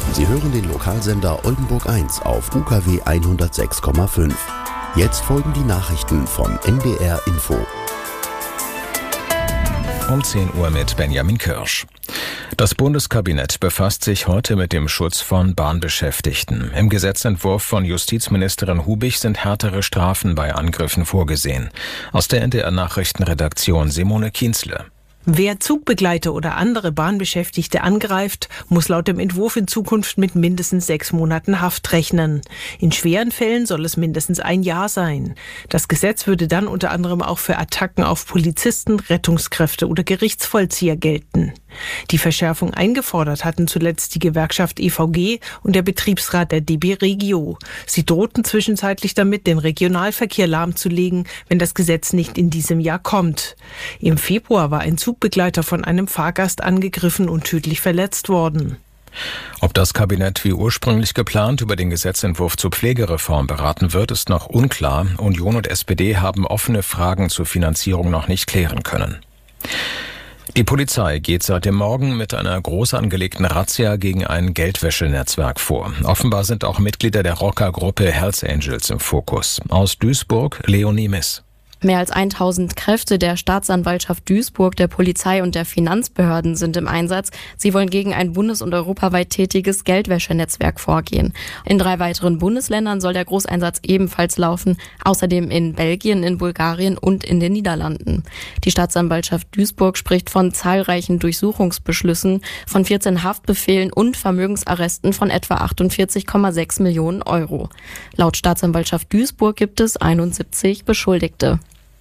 Sie hören den Lokalsender Oldenburg 1 auf UKW 106,5. Jetzt folgen die Nachrichten von NDR Info. Um 10 Uhr mit Benjamin Kirsch. Das Bundeskabinett befasst sich heute mit dem Schutz von Bahnbeschäftigten. Im Gesetzentwurf von Justizministerin Hubig sind härtere Strafen bei Angriffen vorgesehen. Aus der NDR-Nachrichtenredaktion Simone Kienzle. Wer Zugbegleiter oder andere Bahnbeschäftigte angreift, muss laut dem Entwurf in Zukunft mit mindestens 6 Monaten Haft rechnen. In schweren Fällen soll es mindestens 1 Jahr sein. Das Gesetz würde dann unter anderem auch für Attacken auf Polizisten, Rettungskräfte oder Gerichtsvollzieher gelten. Die Verschärfung eingefordert hatten zuletzt die Gewerkschaft EVG und der Betriebsrat der DB Regio. Sie drohten zwischenzeitlich damit, den Regionalverkehr lahmzulegen, wenn das Gesetz nicht in diesem Jahr kommt. Im Februar war ein Zugbegleiter von einem Fahrgast angegriffen und tödlich verletzt worden. Ob das Kabinett wie ursprünglich geplant über den Gesetzentwurf zur Pflegereform beraten wird, ist noch unklar. Union und SPD haben offene Fragen zur Finanzierung noch nicht klären können. Die Polizei geht seit dem Morgen mit einer groß angelegten Razzia gegen ein Geldwäschenetzwerk vor. Offenbar sind auch Mitglieder der Rockergruppe Hells Angels im Fokus. Aus Duisburg, Leonie Miss. Mehr als 1000 Kräfte der Staatsanwaltschaft Duisburg, der Polizei und der Finanzbehörden sind im Einsatz. Sie wollen gegen ein bundes- und europaweit tätiges Geldwäschenetzwerk vorgehen. In 3 weiteren Bundesländern soll der Großeinsatz ebenfalls laufen, außerdem in Belgien, in Bulgarien und in den Niederlanden. Die Staatsanwaltschaft Duisburg spricht von zahlreichen Durchsuchungsbeschlüssen, von 14 Haftbefehlen und Vermögensarresten von etwa 48,6 Millionen Euro. Laut Staatsanwaltschaft Duisburg gibt es 71 Beschuldigte.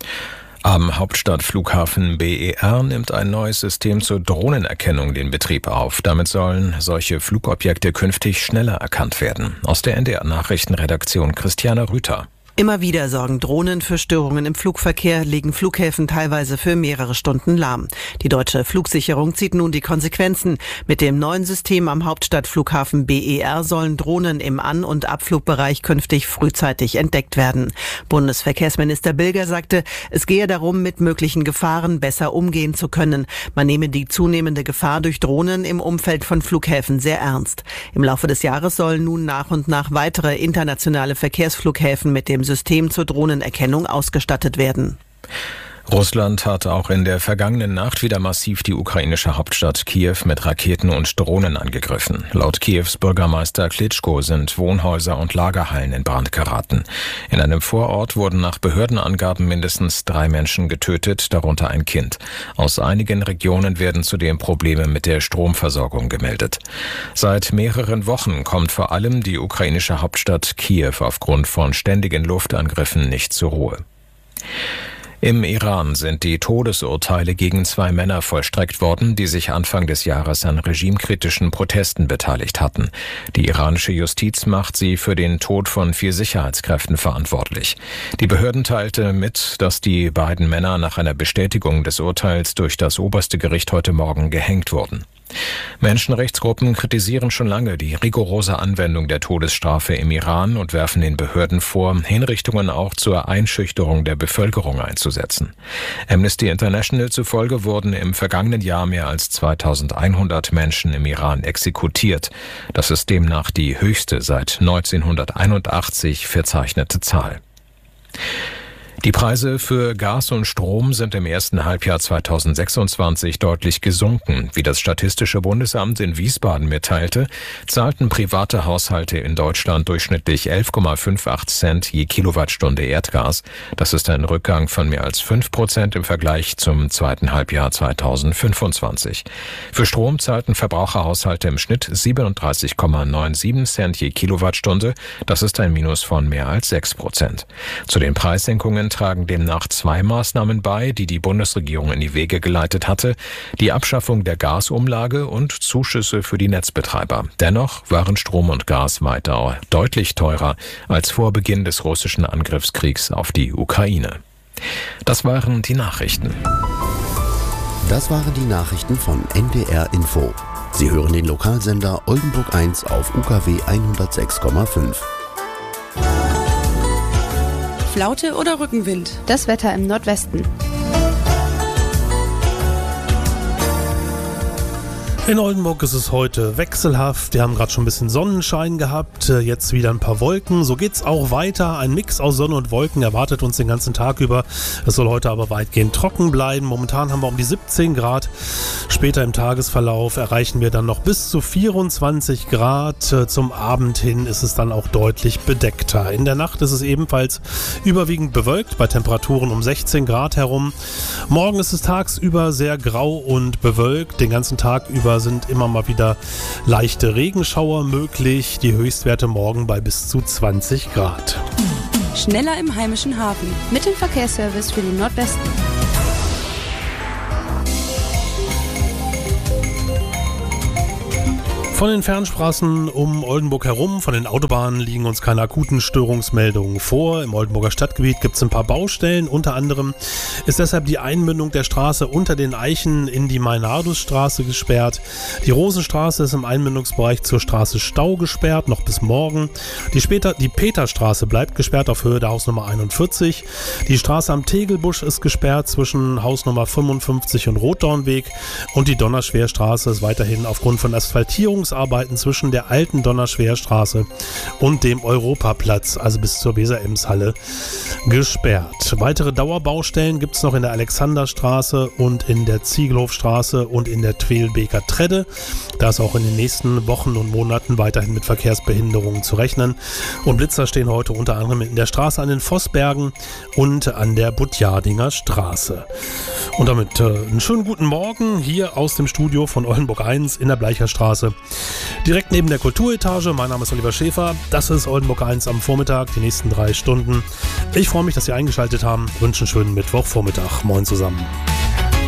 Am Hauptstadtflughafen BER nimmt ein neues System zur Drohnenerkennung den Betrieb auf. Damit sollen solche Flugobjekte künftig schneller erkannt werden. Aus der NDR-Nachrichtenredaktion Christiane Rüther. Immer wieder sorgen Drohnen für Störungen im Flugverkehr, legen Flughäfen teilweise für mehrere Stunden lahm. Die deutsche Flugsicherung zieht nun die Konsequenzen. Mit dem neuen System am Hauptstadtflughafen BER sollen Drohnen im An- und Abflugbereich künftig frühzeitig entdeckt werden. Bundesverkehrsminister Bilger sagte, es gehe darum, mit möglichen Gefahren besser umgehen zu können. Man nehme die zunehmende Gefahr durch Drohnen im Umfeld von Flughäfen sehr ernst. Im Laufe des Jahres sollen nun nach und nach weitere internationale Verkehrsflughäfen mit dem System zur Drohnenerkennung ausgestattet werden. Russland hat auch in der vergangenen Nacht wieder massiv die ukrainische Hauptstadt Kiew mit Raketen und Drohnen angegriffen. Laut Kiews Bürgermeister Klitschko sind Wohnhäuser und Lagerhallen in Brand geraten. In einem Vorort wurden nach Behördenangaben mindestens 3 Menschen getötet, darunter ein Kind. Aus einigen Regionen werden zudem Probleme mit der Stromversorgung gemeldet. Seit mehreren Wochen kommt vor allem die ukrainische Hauptstadt Kiew aufgrund von ständigen Luftangriffen nicht zur Ruhe. Im Iran sind die Todesurteile gegen 2 Männer vollstreckt worden, die sich Anfang des Jahres an regimekritischen Protesten beteiligt hatten. Die iranische Justiz macht sie für den Tod von 4 Sicherheitskräften verantwortlich. Die Behörden teilte mit, dass die beiden Männer nach einer Bestätigung des Urteils durch das oberste Gericht heute Morgen gehängt wurden. Menschenrechtsgruppen kritisieren schon lange die rigorose Anwendung der Todesstrafe im Iran und werfen den Behörden vor, Hinrichtungen auch zur Einschüchterung der Bevölkerung einzusetzen. Amnesty International zufolge wurden im vergangenen Jahr mehr als 2100 Menschen im Iran exekutiert. Das ist demnach die höchste seit 1981 verzeichnete Zahl. Die Preise für Gas und Strom sind im ersten Halbjahr 2026 deutlich gesunken. Wie das Statistische Bundesamt in Wiesbaden mitteilte, zahlten private Haushalte in Deutschland durchschnittlich 11,58 Cent je Kilowattstunde Erdgas. Das ist ein Rückgang von mehr als 5% im Vergleich zum zweiten Halbjahr 2025. Für Strom zahlten Verbraucherhaushalte im Schnitt 37,97 Cent je Kilowattstunde. Das ist ein Minus von mehr als 6%. Zu den Preissenkungen tragen demnach 2 Maßnahmen bei, die die Bundesregierung in die Wege geleitet hatte: die Abschaffung der Gasumlage und Zuschüsse für die Netzbetreiber. Dennoch waren Strom und Gas weiter deutlich teurer als vor Beginn des russischen Angriffskriegs auf die Ukraine. Das waren die Nachrichten. Das waren die Nachrichten von NDR Info. Sie hören den Lokalsender Oldenburg 1 auf UKW 106,5. Flaute oder Rückenwind? Das Wetter im Nordwesten. In Oldenburg ist es heute wechselhaft. Wir haben gerade schon ein bisschen Sonnenschein gehabt, jetzt wieder ein paar Wolken. So geht's auch weiter. Ein Mix aus Sonne und Wolken erwartet uns den ganzen Tag über. Es soll heute aber weitgehend trocken bleiben. Momentan haben wir um die 17 Grad. Später im Tagesverlauf erreichen wir dann noch bis zu 24 Grad. Zum Abend hin ist es dann auch deutlich bedeckter. In der Nacht ist es ebenfalls überwiegend bewölkt, bei Temperaturen um 16 Grad herum. Morgen ist es tagsüber sehr grau und bewölkt. Den ganzen Tag über sind immer mal wieder leichte Regenschauer möglich. Die Höchstwerte morgen bei bis zu 20 Grad. Schneller im heimischen Hafen. Mit dem Verkehrsservice für den Nordwesten. Von den Fernstraßen um Oldenburg herum, von den Autobahnen liegen uns keine akuten Störungsmeldungen vor. Im Oldenburger Stadtgebiet gibt es ein paar Baustellen. Unter anderem ist deshalb die Einmündung der Straße unter den Eichen in die Meinardusstraße gesperrt. Die Rosenstraße ist im Einmündungsbereich zur Straße Stau gesperrt, noch bis morgen. Die Peterstraße bleibt gesperrt auf Höhe der Hausnummer 41. Die Straße am Tegelbusch ist gesperrt zwischen Hausnummer 55 und Rotdornweg. Und die Donnerschwerstraße ist weiterhin aufgrund von Asphaltierungsarbeiten zwischen der alten Donnerschwerstraße und dem Europaplatz, also bis zur Weser-Ems-Halle, gesperrt. Weitere Dauerbaustellen gibt es noch in der Alexanderstraße und in der Ziegelhofstraße und in der Twelbeker Tredde. Da ist auch in den nächsten Wochen und Monaten weiterhin mit Verkehrsbehinderungen zu rechnen. Und Blitzer stehen heute unter anderem in der Straße an den Vossbergen und an der Butjardinger Straße. Und damit einen schönen guten Morgen hier aus dem Studio von Oldenburg 1 in der Bleicherstraße. Direkt neben der Kulturetage. Mein Name ist Oliver Schäfer. Das ist Oldenburg 1 am Vormittag, die nächsten 3 Stunden. Ich freue mich, dass Sie eingeschaltet haben. Wünsche einen schönen Mittwochvormittag. Moin zusammen.